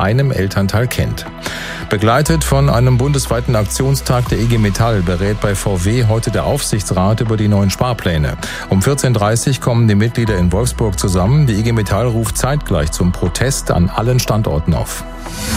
einem Elternteil kennt. Begleitet von einem bundesweiten Aktionstag der IG Metall berät bei VW heute der Aufsichtsrat über die neuen Sparpläne. Um 14.30 Uhr kommen die Mitglieder in Wolfsburg zusammen. Die IG Metall ruft zeitgleich zum Protest an allen Standorten auf.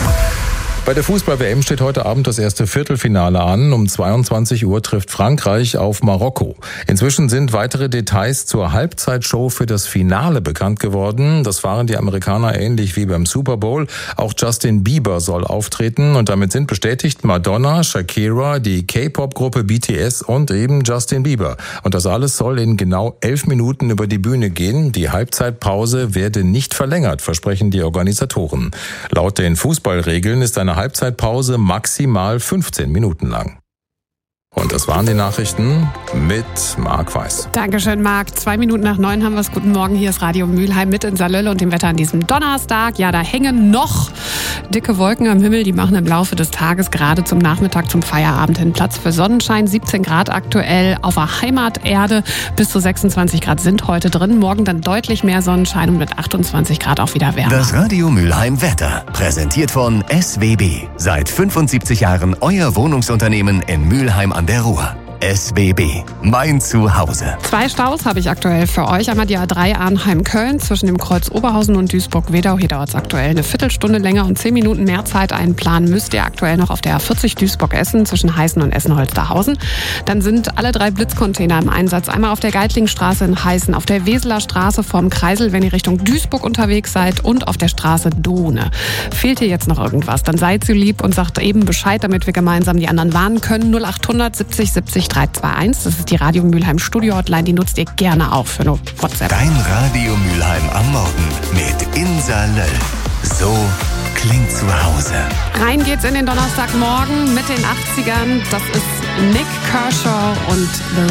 Bei der Fußball-WM steht heute Abend das erste Viertelfinale an. Um 22 Uhr trifft Frankreich auf Marokko. Inzwischen sind weitere Details zur Halbzeitshow für das Finale bekannt geworden. Das fahren die Amerikaner ähnlich wie beim Super Bowl. Auch Justin Bieber soll auftreten und damit sind bestätigt Madonna, Shakira, die K-Pop-Gruppe BTS und eben Justin Bieber. Und das alles soll in genau 11 Minuten über die Bühne gehen. Die Halbzeitpause werde nicht verlängert, versprechen die Organisatoren. Laut den Fußballregeln ist eine Halbzeitpause maximal 15 Minuten lang. Und das waren die Nachrichten mit Marc Weiß. Dankeschön, Marc. 8:02 haben wir es. Guten Morgen, hier ist Radio Mülheim mit in Saarlölle und dem Wetter an diesem Donnerstag. Ja, da hängen noch dicke Wolken am Himmel. Die machen im Laufe des Tages gerade zum Nachmittag, zum Feierabend hin Platz für Sonnenschein. 17 Grad aktuell auf der Heimaterde. Bis zu 26 Grad sind heute drin. Morgen dann deutlich mehr Sonnenschein und mit 28 Grad auch wieder wärmer. Das Radio Mülheim Wetter. Präsentiert von SWB. Seit 75 Jahren euer Wohnungsunternehmen in Mülheim an der Ruhr. SWB, mein Zuhause. 2 Staus habe ich aktuell für euch. Einmal die A3 Arnheim-Köln zwischen dem Kreuz Oberhausen und Duisburg-Wedau. Hier dauert es aktuell eine Viertelstunde länger und 10 Minuten mehr Zeit einplanen müsst ihr aktuell noch auf der A40 Duisburg-Essen zwischen Heißen und Essen-Holsterhausen. Dann sind alle 3 Blitzcontainer im Einsatz. Einmal auf der Geitlingstraße in Heißen, auf der Weseler Straße vorm Kreisel, wenn ihr Richtung Duisburg unterwegs seid, und auf der Straße Dohne. Fehlt hier jetzt noch irgendwas, dann seid so lieb und sagt eben Bescheid, damit wir gemeinsam die anderen warnen können. 0800 70 70 321. Das ist die Radio Mülheim Studio Hotline. Die nutzt ihr gerne auch für eine WhatsApp. Dein Radio Mülheim am Morgen mit Insa Löll. So klingt zu Hause. Rein geht's in den Donnerstagmorgen mit den 80ern. Das ist Nick Kershaw und The